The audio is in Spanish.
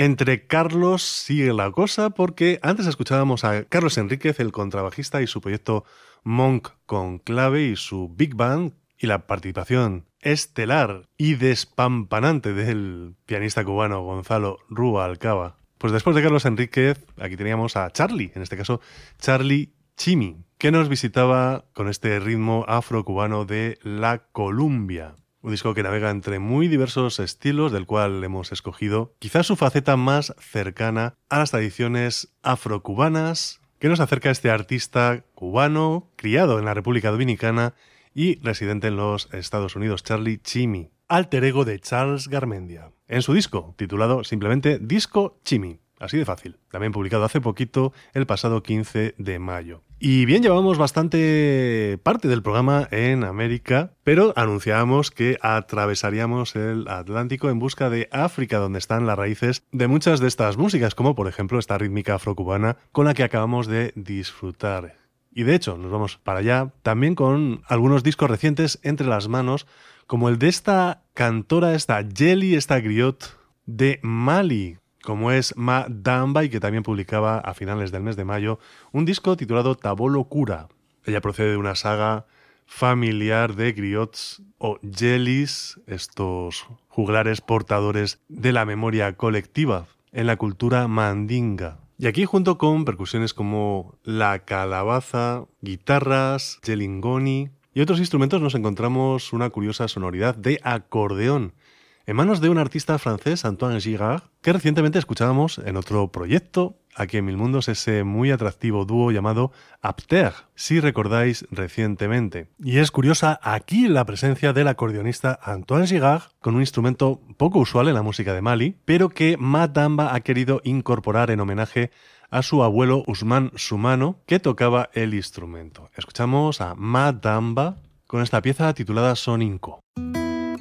Entre Carlos sigue la cosa porque antes escuchábamos a Carlos Enríquez, el contrabajista, y su proyecto Monk con clave y su Big Band, y la participación estelar y despampanante del pianista cubano Gonzalo Rubalcaba. Pues después de Carlos Enríquez, aquí teníamos a Charlie, en este caso Charlie Chimi, que nos visitaba con este ritmo afrocubano de la Columbia. Un disco que navega entre muy diversos estilos, del cual hemos escogido quizás su faceta más cercana a las tradiciones afrocubanas, que nos acerca a este artista cubano, criado en la República Dominicana y residente en los Estados Unidos, Charlie Chimi, alter ego de Charles Garmendia, en su disco, titulado simplemente Disco Chimi. Así de fácil. También publicado hace poquito, el pasado 15 de mayo. Y bien, llevamos bastante parte del programa en América, pero anunciábamos que atravesaríamos el Atlántico en busca de África, donde están las raíces de muchas de estas músicas, como por ejemplo esta rítmica afrocubana con la que acabamos de disfrutar. Y de hecho, nos vamos para allá también con algunos discos recientes entre las manos, como el de esta cantora, esta Jelly, esta griot de Mali, como es Ma Damba, y que también publicaba a finales del mes de mayo un disco titulado Tabolo Cura. Ella procede de una saga familiar de griots o jellies, estos juglares portadores de la memoria colectiva en la cultura mandinga. Y aquí, junto con percusiones como la calabaza, guitarras, jelingoni y otros instrumentos, nos encontramos una curiosa sonoridad de acordeón, en manos de un artista francés, Antoine Girard, que recientemente escuchábamos en otro proyecto, aquí en Mil Mundos, ese muy atractivo dúo llamado Apter, si recordáis recientemente. Y es curiosa aquí la presencia del acordeonista Antoine Girard, con un instrumento poco usual en la música de Mali, pero que Ma Damba ha querido incorporar en homenaje a su abuelo Ousmane Soumano, que tocaba el instrumento. Escuchamos a Ma Damba con esta pieza titulada Soninko.